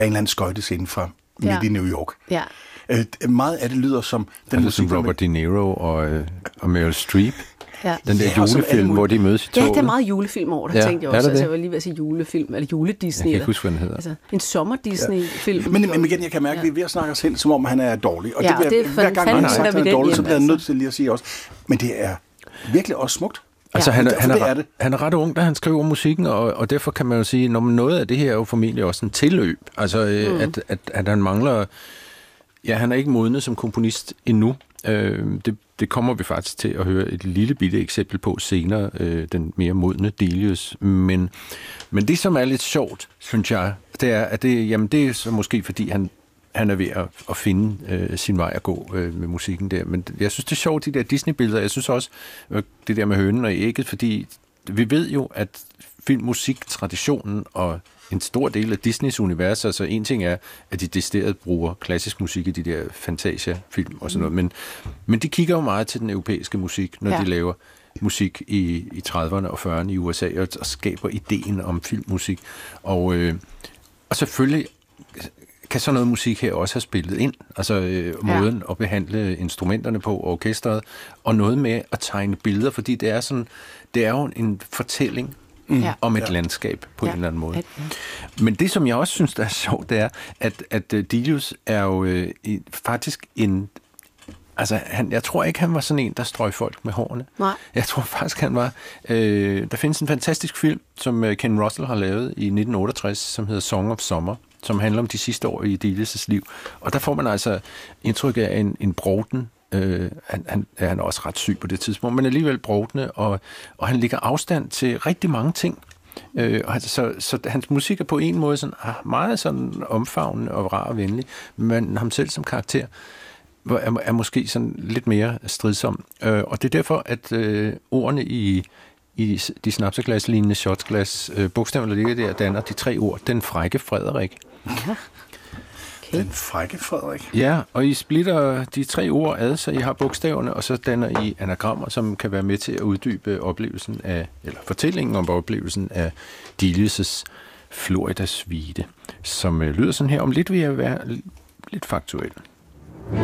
af en eller anden skøjtescene fra midt i New York. Ja. Meget af det lyder som den musik, som Robert De Niro og Meryl Streep. Ja. Den der julefilm, hvor de mødes i toget. Ja, det er meget julefilm over det, tænkte jeg også. Altså, jeg var lige ved at sige julefilm, eller jule-Disney. Jeg kan ikke huske, hvad den hedder. Altså, en sommer-Disney-film. Men igen, jeg kan mærke, at vi er ved at snakke os hen, som om han er dårlig. Og det hver gang han har sagt, at han er dårlig, så bliver jeg nødt til lige at sige også. Men det er virkelig også smukt. Altså, han er ret ung, da han skriver musikken, og derfor kan man jo sige, at noget af det her er jo formentlig også en tilløb. Altså, at han mangler... Ja, han er ikke modnet som komponist endnu. Det kommer vi faktisk til at høre et lille bitte eksempel på senere, den mere modne Delius. Men det, som er lidt sjovt, synes jeg, det er, at det er så måske, fordi han er ved at finde sin vej at gå med musikken der. Men jeg synes, det er sjovt, de der Disney-billeder. Jeg synes også, det der med hønen og ægget, fordi vi ved jo, at filmmusiktraditionen og en stor del af Disneys univers, altså en ting er, at de decideret bruger klassisk musik i de der Fantasia-film og sådan noget, men de kigger jo meget til den europæiske musik, når de laver musik i 30'erne og 40'erne i USA, og skaber ideen om filmmusik. Og selvfølgelig kan sådan noget musik her også have spillet ind, altså måden at behandle instrumenterne på, orkestret, og noget med at tegne billeder, fordi det er jo en fortælling om et landskab på en eller anden måde. Men det, som jeg også synes, der er sjovt, det er, at Delius er jo faktisk en... Altså, jeg tror ikke, han var sådan en, der strøg folk med hårene. Nej. Jeg tror faktisk, han var... der findes en fantastisk film, som Ken Russell har lavet i 1968, som hedder Song of Summer, som handler om de sidste år i Delius' liv. Og der får man altså indtryk af en brovden. Han er også ret syg på det tidspunkt, men alligevel brovdende, og han lægger afstand til rigtig mange ting. Så hans musik er på en måde sådan, meget sådan omfavnende og rar og venlig, men ham selv som karakter er måske sådan lidt mere stridsom. Og det er derfor, at ordene i de snapseglas-lignende shotsglas, bogstaverne, der ligger der, danner de 3 ord. Den frække Frederik. Okay. Den frække Frederik. Ja, og I splitter de 3 ord ad, så I har bogstaverne, og så danner I anagrammer, som kan være med til at uddybe oplevelsen af, eller fortællingen om oplevelsen af Delius' Florida Suite, som lyder sådan her. Om lidt vil jeg være lidt faktuel.